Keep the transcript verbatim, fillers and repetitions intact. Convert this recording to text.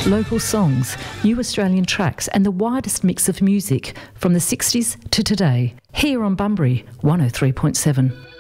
Local songs, new Australian tracks and the widest mix of music from the sixties to today. Here on Bunbury one oh three point seven.